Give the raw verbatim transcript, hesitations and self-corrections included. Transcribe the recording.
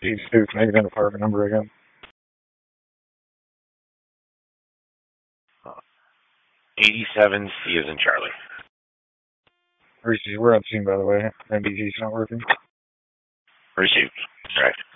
two, can I get an apartment number again? eighty-seven C is in Charlie. Received. We're on scene, by the way. M B T's not working. Received. Correct.